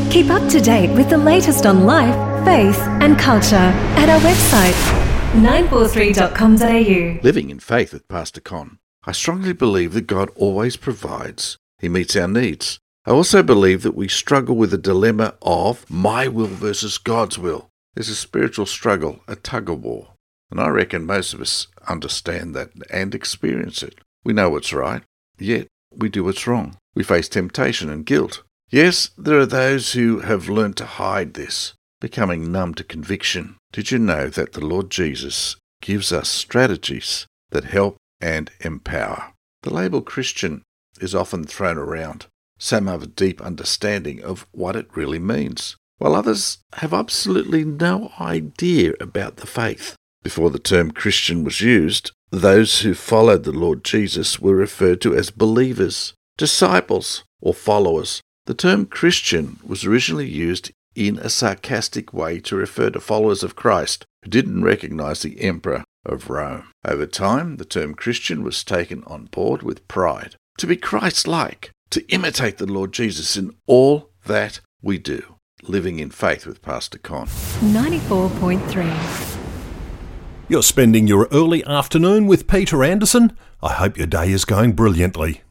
Keep up to date with the latest on life, faith and culture at our website 943.com.au. Living in Faith with Pastor Con. I strongly believe that God always provides. He meets our needs. I also believe that we struggle with the dilemma of my will versus God's will. There's a spiritual struggle, a tug-of-war. And I reckon most of us understand that and experience it. We know what's right, yet we do what's wrong. We face temptation and guilt. Yes, there are those who have learned to hide this, becoming numb to conviction. Did you know that the Lord Jesus gives us strategies that help and empower? The label Christian is often thrown around. Some have a deep understanding of what it really means, while others have absolutely no idea about the faith. Before the term Christian was used, those who followed the Lord Jesus were referred to as believers, disciples, or followers. The term Christian was originally used in a sarcastic way to refer to followers of Christ who didn't recognize the Emperor of Rome. Over time, the term Christian was taken on board with pride, to be Christ-like, to imitate the Lord Jesus in all that we do. Living in Faith with Pastor Con. 94.3. You're spending your early afternoon with Peter Anderson? I hope your day is going brilliantly.